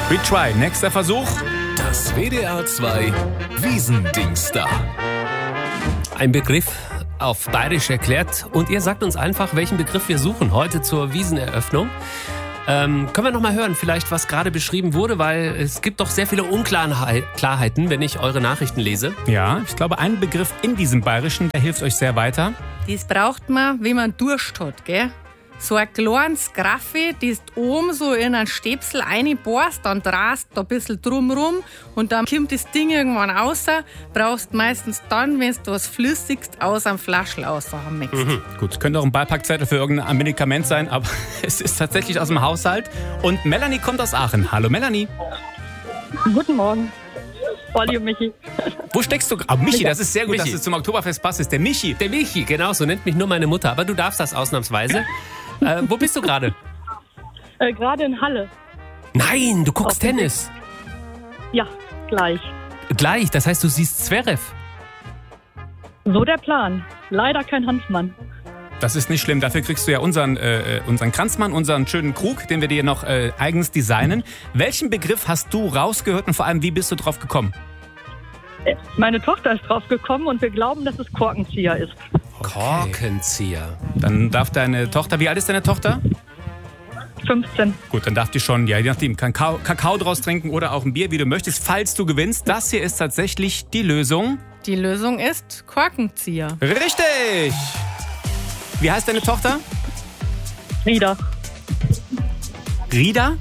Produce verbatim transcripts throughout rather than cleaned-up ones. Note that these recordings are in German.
Retry, nächster Versuch. Das W D R zwei Wiesendingsda. Ein Begriff auf Bayerisch erklärt und ihr sagt uns einfach, welchen Begriff wir suchen heute zur Wieseneröffnung. Ähm, können wir noch mal hören, vielleicht was gerade beschrieben wurde, weil es gibt doch sehr viele Unklarheiten, wenn ich eure Nachrichten lese. Ja, ich glaube, ein Begriff in diesem Bayerischen, der hilft euch sehr weiter. Das braucht man, wenn man Durst hat, gell? So ein kleines Graffi, das du oben so in einen Stäpsel reinbohrst, dann drehst du ein bisschen drumrum und dann kommt das Ding irgendwann raus. Brauchst meistens dann, wenn du was Flüssiges aus einem Flaschel raus haben möchtest. Mhm. Gut, könnte auch ein Beipackzettel für irgendein Medikament sein, aber es ist tatsächlich aus dem Haushalt. Und Melanie kommt aus Aachen. Hallo Melanie. Guten Morgen. Olli und Michi. Wo steckst du? Ah, Michi, das ist sehr gut, Michi. dass es zum Oktoberfest passt. Ist der Michi. Der Michi, genau, so nennt mich nur meine Mutter, aber du darfst das ausnahmsweise. äh, wo bist du gerade? Äh, Gerade in Halle. Nein, du guckst Auf dem Tennis. Ja, gleich. Gleich, das heißt, du siehst Zverev. So der Plan. Leider kein Hanfmann. Das ist nicht schlimm, dafür kriegst du ja unseren, äh, unseren Kranzmann, unseren schönen Krug, den wir dir noch äh, eigens designen. Welchen Begriff hast du rausgehört und vor allem, wie bist du drauf gekommen? Äh, Meine Tochter ist drauf gekommen und wir glauben, dass es Korkenzieher ist. Korkenzieher. Dann darf deine Tochter, wie alt ist deine Tochter? fünfzehn. Gut, dann darf die schon, ja, je nachdem, Kakao, Kakao draus trinken oder auch ein Bier, wie du möchtest, falls du gewinnst. Das hier ist tatsächlich die Lösung. Die Lösung ist Korkenzieher. Richtig! Wie heißt deine Tochter? Rieder. Rida?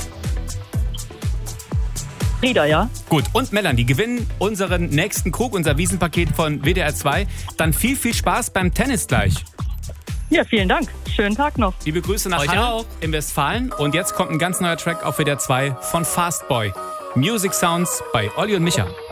Rieder, ja. Gut, und Melanie, die gewinnen unseren nächsten Krug, unser Wiesenpaket von W D R zwei. Dann viel, viel Spaß beim Tennis gleich. Ja, vielen Dank. Schönen Tag noch. Liebe Grüße nach Euch Halle auch. in Westfalen. Und jetzt kommt ein ganz neuer Track auf W D R zwei von Fastboy. Music Sounds bei Olli und Micha.